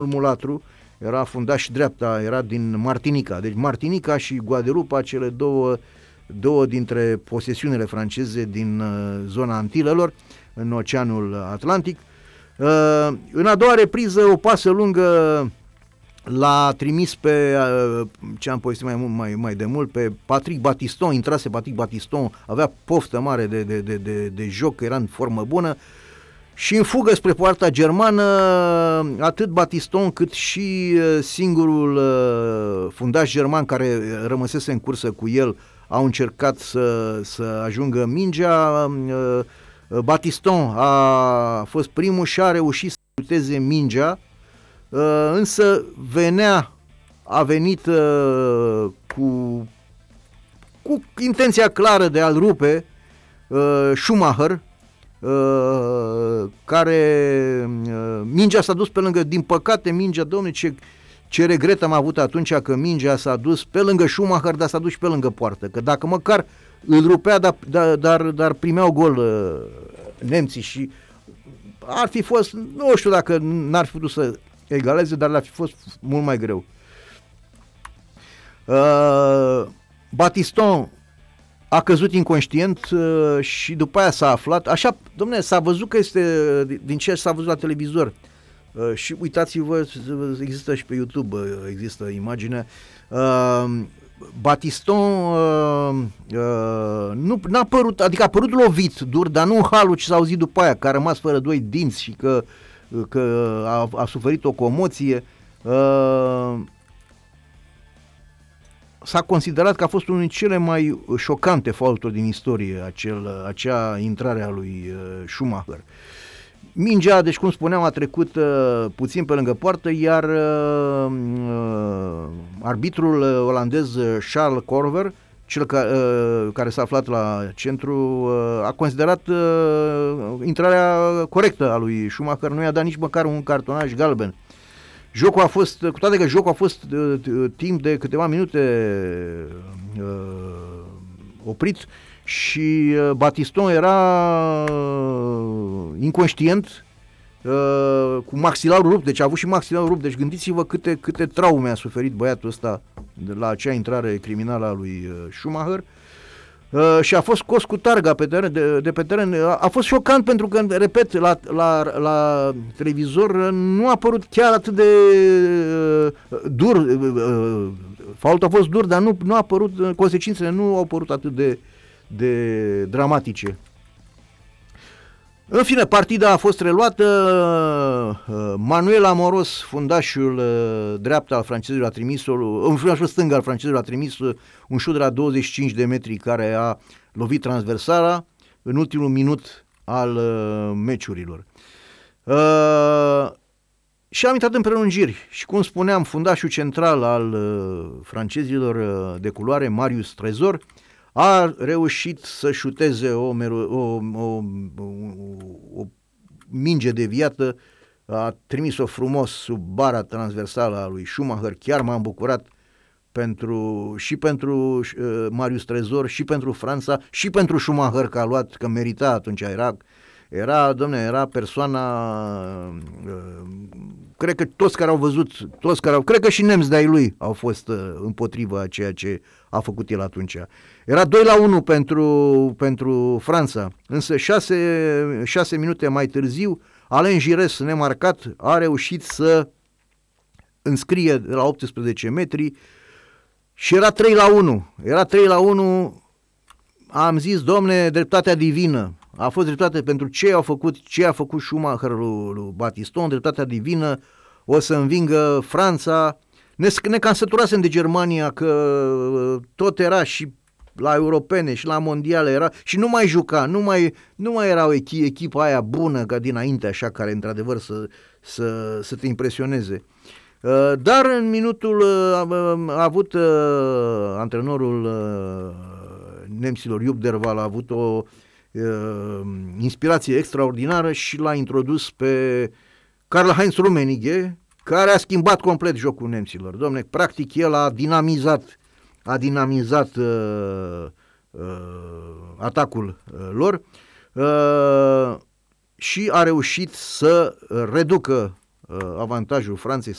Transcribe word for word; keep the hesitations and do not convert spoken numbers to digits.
mulatru, era fundaș dreapta, era din Martinica. Deci Martinica și Guadeloupe, cele două, două dintre posesiunile franceze din uh, zona Antilelor, în Oceanul Atlantic. Uh, în a doua repriză, o pasă lungă l-a trimis pe, uh, ce am povestit mai, mai, mai de mult, pe Patrick Battiston. Intrase Patrick Battiston, avea poftă mare de, de, de, de, de joc, era în formă bună. Și în fugă spre poarta germană, atât Battiston cât și singurul fundaș german care rămăsese în cursă cu el au încercat să, să ajungă mingea. Battiston a fost primul și a reușit să șuteze mingea, însă venea, a venit cu, cu intenția clară de a-l rupe Schumacher, Uh, care uh, mingea s-a dus pe lângă, din păcate mingea, domnule, ce, ce regret am avut atunci că mingea s-a dus pe lângă Schumacher, dar s-a dus și pe lângă poartă, că dacă măcar îl rupea, dar, dar, dar, dar primeau gol uh, nemții și ar fi fost, nu știu dacă n-ar fi putut să egaleze, dar ar fi fost mult mai greu. uh, Battiston a căzut inconștient uh, și după aia s-a aflat, așa, dom'le, s-a văzut că este, din ce s-a văzut la televizor, uh, și uitați-vă, există și pe YouTube, uh, există imagine, uh, Battiston uh, uh, nu n-a părut, adică a părut lovit dur, dar nu în halul ce s-a auzit după aia, că a rămas fără doi dinți și că, că a, a suferit o comoție. uh, S-a considerat că a fost unul din cele mai șocante faulturi din istorie, acel, acea intrare a lui Schumacher. Mingea, deci cum spuneam, a trecut uh, puțin pe lângă poartă, iar uh, uh, arbitrul olandez Charles Corver, cel ca, uh, care s-a aflat la centru, uh, a considerat uh, intrarea corectă a lui Schumacher, nu i-a dat nici măcar un cartonaj galben. Jocul a fost, cu toate că jocul a fost uh, timp de câteva minute uh, oprit și uh, Battiston era uh, inconștient, uh, cu maxilarul rupt, deci a avut și maxilarul rupt, deci gândiți-vă câte, câte traume a suferit băiatul ăsta de la acea intrare criminală a lui uh, Schumacher. Uh, și a fost scos cu targa pe teren, de, de pe teren. A, a fost șocant pentru că, repet, la, la, la televizor nu a părut chiar atât de uh, dur. Uh, faultul a fost dur, dar nu, nu a părut, consecințele nu au părut atât de, de dramatice. În fine, partida a fost reluată. Manuel Amoros, fundașul dreapta al francezilor, a trimis un fundașul stâng al francezilor a trimis un șut de la douăzeci și cinci de metri care a lovit transversala în ultimul minut al meciurilor. Uh, și am intrat în prelungiri și, cum spuneam, fundașul central al francezilor de culoare, Marius Trezor, a reușit să șuteze o, o, o, o, o minge deviată, a trimis-o frumos sub bara transversală a lui Schumacher. Chiar m-am bucurat pentru, și pentru uh, Marius Trezor, și pentru Franța, și pentru Schumacher, că a luat, că merita atunci, era, era, domne, era persoana, uh, cred că toți care au văzut, toți care au, cred că și nemți de-ai lui au fost uh, împotriva a ceea ce a făcut el atunci. Era doi la unu pentru, pentru Franța, însă șase, șase minute mai târziu, Alain Giresse, nemarcat, a reușit să înscrie de la optsprezece metri și era trei la unu. Era trei la unu, am zis, domne, dreptatea divină. A fost dreptate pentru ce au făcut, ce a făcut Schumacher lui, lui Battiston, dreptatea divină, o să învingă Franța. Ne, ne cam săturasem de Germania, că tot era și la europene și la mondiale era și nu mai juca, nu mai, nu mai era o echi, echipa aia bună ca dinainte, așa, care într-adevăr să, să, să te impresioneze. Dar în minutul a avut antrenorul nemților, Jupp Derwall, a avut o inspirație extraordinară și l-a introdus pe Karl-Heinz Rummenigge, care a schimbat complet jocul nemților. Dom'le, practic el a dinamizat a dinamizat uh, uh, atacul uh, lor uh, și a reușit să reducă uh, avantajul Franței,